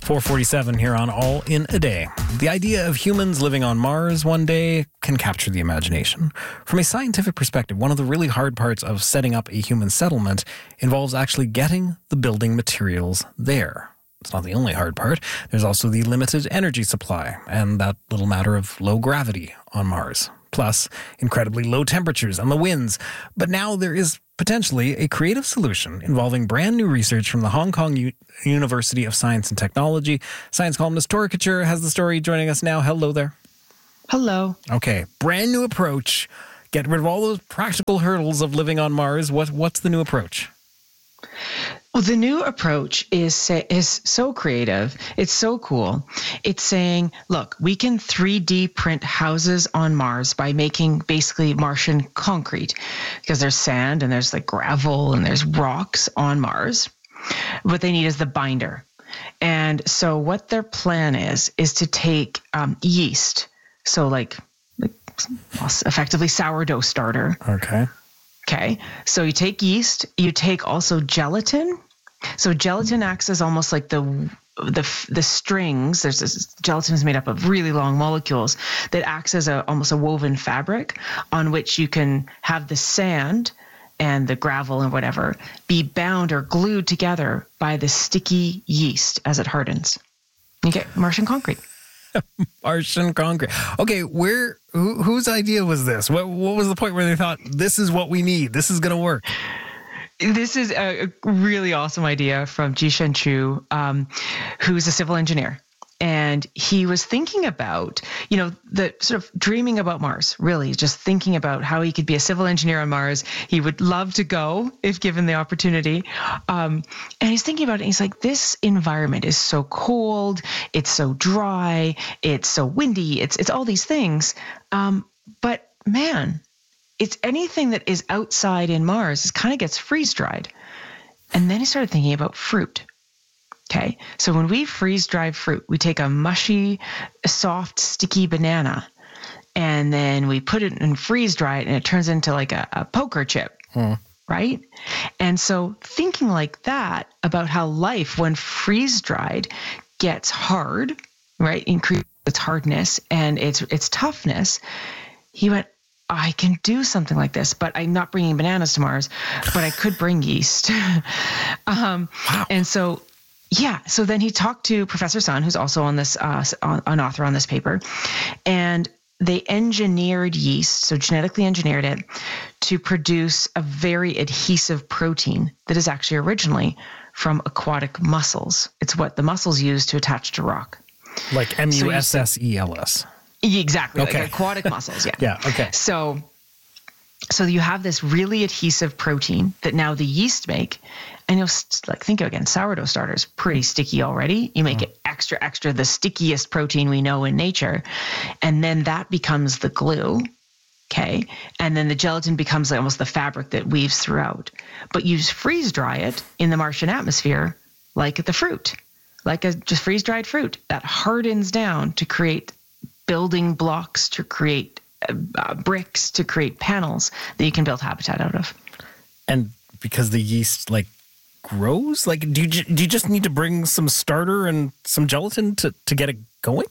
4:47 here on All in a Day. The idea of humans living on Mars one day can capture the imagination. From a scientific perspective, one of the really hard parts of setting up a human settlement involves actually getting the building materials there. It's not the only hard part. There's also the limited energy supply and that little matter of low gravity on Mars. Plus, incredibly low temperatures and the winds. But now there is potentially a creative solution involving brand new research from the Hong Kong University of Science and Technology. Science columnist Tora Couture has the story joining us now. Hello there. Hello. Okay, brand new approach. Get rid of all those practical hurdles of living on Mars. What's the new approach? Well, the new approach is so creative. It's so cool. It's saying, look, we can 3D print houses on Mars by making basically Martian concrete, because there's sand and there's like gravel and there's rocks on Mars. What they need is the binder. And so what their plan is to take yeast, so like effectively sourdough starter. Okay, so you take yeast, you take also gelatin. So gelatin acts as almost like the strings. Gelatin is made up of really long molecules that acts as almost a woven fabric on which you can have the sand and the gravel and whatever be bound or glued together by the sticky yeast as it hardens. You get Martian concrete. Martian concrete. Okay, whose idea was this? What was the point where they thought, this is what we need, this is going to work? This is a really awesome idea from Jishen Chu, who's a civil engineer. And he was thinking about, the sort of dreaming about Mars, really just thinking about how he could be a civil engineer on Mars. He would love to go if given the opportunity. And he's thinking about it. And he's like, this environment is so cold. It's so dry. It's so windy. It's all these things. But man, it's anything that is outside in Mars, it kind of gets freeze dried. And then he started thinking about fruit. Okay, so when we freeze dried fruit, we take a mushy, soft, sticky banana, and then we put it in freeze dry it, and it turns into like a poker chip, right? And so thinking like that about how life, when freeze dried, gets hard, right? Increases its hardness and its toughness. He went, I can do something like this, but I'm not bringing bananas to Mars, but I could bring yeast. Wow. And so. Yeah. So then he talked to Professor Sun, who's also on this, an author on this paper, and they engineered yeast, so genetically engineered it to produce a very adhesive protein that is actually originally from aquatic mussels. It's what the mussels use to attach to rock. Like mussels. Exactly. Okay. Like aquatic mussels. Yeah. Yeah. Okay. So you have this really adhesive protein that now the yeast make. And think again, sourdough starter is pretty sticky already. You make it extra, the stickiest protein we know in nature. And then that becomes the glue. Okay. And then the gelatin becomes almost the fabric that weaves throughout. But you freeze dry it in the Martian atmosphere like the fruit, like a just freeze dried fruit that hardens down to create building blocks, to create bricks, to create panels that you can build habitat out of. And because the yeast grows, do you just need to bring some starter and some gelatin to get it going?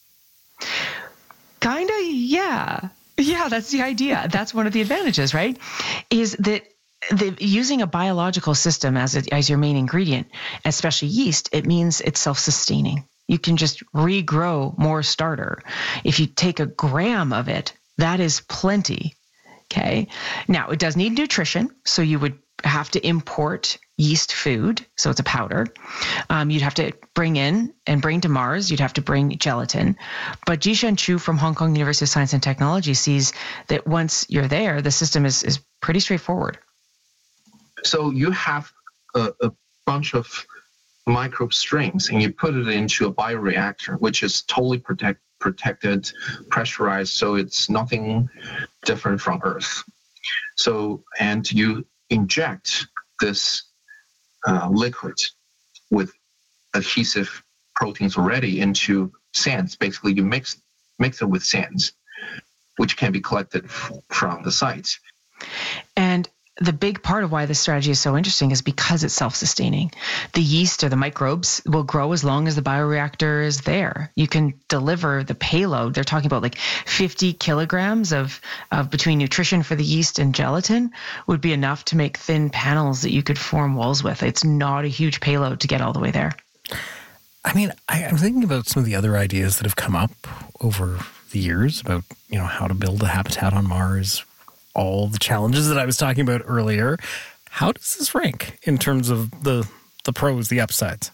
Kind of, yeah. Yeah, that's the idea. That's one of the advantages, right? Is that using a biological system as your main ingredient, especially yeast, it means it's self-sustaining. You can just regrow more starter. If you take a gram of it, that is plenty. Okay. Now, it does need nutrition, so you would have to import yeast food, so it's a powder. You'd have to bring to Mars. You'd have to bring gelatin. But Jishen Chu from Hong Kong University of Science and Technology sees that once you're there, the system is pretty straightforward. So you have a bunch of microbe strings, and you put it into a bioreactor, which is totally protected, pressurized, so it's nothing different from Earth. So, and you inject this liquid with adhesive proteins already into sands. Basically, you mix it with sands, which can be collected from the site. And the big part of why this strategy is so interesting is because it's self-sustaining. The yeast or the microbes will grow as long as the bioreactor is there. You can deliver the payload. They're talking about like 50 kilograms of between nutrition for the yeast and gelatin would be enough to make thin panels that you could form walls with. It's not a huge payload to get all the way there. I mean, I'm thinking about some of the other ideas that have come up over the years about, how to build a habitat on Mars, all the challenges that I was talking about earlier. How does this rank in terms of the pros, the upsides?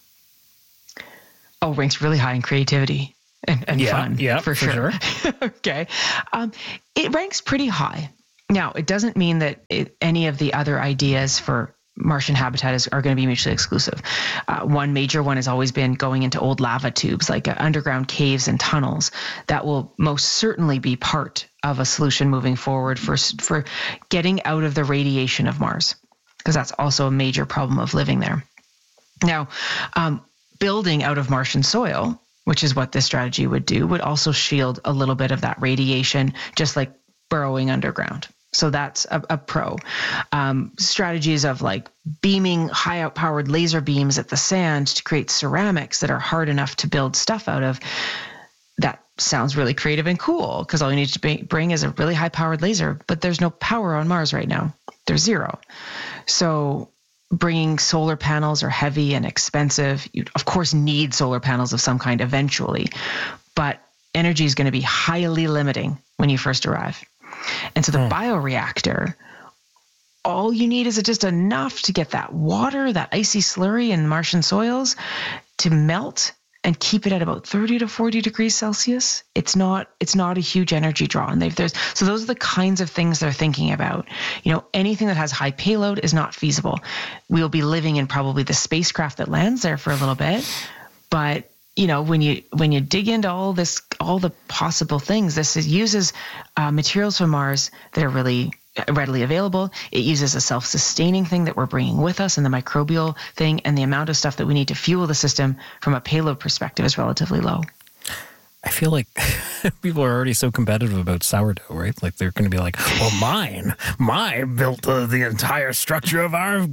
Oh, ranks really high in creativity and fun. Yeah, for sure. Okay. It ranks pretty high. Now, it doesn't mean that any of the other ideas for Martian habitat are going to be mutually exclusive. One major one has always been going into old lava tubes, like underground caves and tunnels. That will most certainly be part of a solution moving forward for getting out of the radiation of Mars, because that's also a major problem of living there. Now, building out of Martian soil, which is what this strategy would do, would also shield a little bit of that radiation, just like burrowing underground. So that's a pro. Strategies of like beaming high out-powered laser beams at the sand to create ceramics that are hard enough to build stuff out of. That sounds really creative and cool, because all you need to bring is a really high-powered laser, but there's no power on Mars right now. There's zero. So bringing solar panels are heavy and expensive. You, of course, need solar panels of some kind eventually, but energy is going to be highly limiting when you first arrive. And so the bioreactor, all you need is just enough to get that water, that icy slurry in Martian soils to melt and keep it at about 30 to 40 degrees Celsius. It's not a huge energy draw. And so those are the kinds of things they're thinking about. Anything that has high payload is not feasible. We'll be living in probably the spacecraft that lands there for a little bit, but when you dig into all the possible things, this uses materials from Mars that are really readily available. It uses a self-sustaining thing that we're bringing with us in the microbial thing, and the amount of stuff that we need to fuel the system from a payload perspective is relatively low. I feel like people are already so competitive about sourdough, right? Like they're going to be like, well, mine built the entire structure of our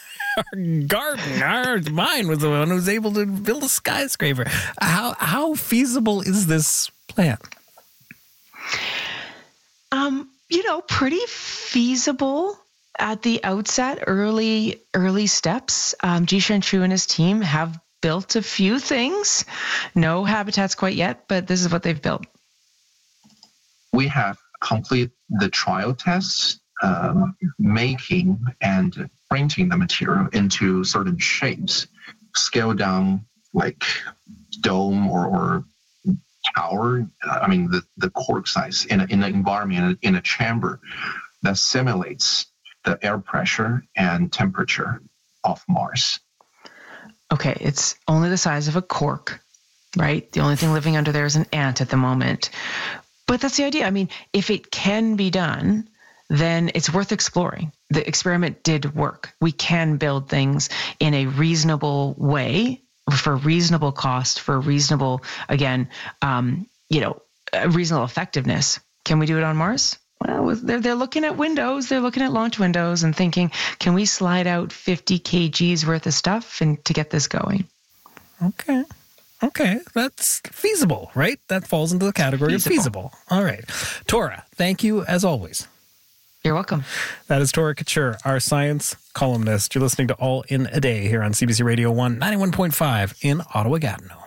garden. Mine was the one who was able to build a skyscraper. How feasible is this plan? Pretty feasible at the outset, early steps. Jishan Chu and his team have built a few things. No habitats quite yet, but this is what they've built. We have completed the trial tests, making and printing the material into certain shapes, scale down like dome or tower. I mean, the cork size in an environment, in a chamber that simulates the air pressure and temperature of Mars. Okay, it's only the size of a cork, right? The only thing living under there is an ant at the moment. But that's the idea. I mean, if it can be done, then it's worth exploring. The experiment did work. We can build things in a reasonable way, for reasonable cost, for reasonable, again, reasonable effectiveness. Can we do it on Mars? Well, they're looking at windows. They're looking at launch windows and thinking, can we slide out 50 kgs worth of stuff and to get this going? Okay, that's feasible, right? That falls into the category of feasible. All right. Tora, thank you as always. You're welcome. That is Tora Couture, our science columnist. You're listening to All in a Day here on CBC Radio 1, 91.5 in Ottawa-Gatineau.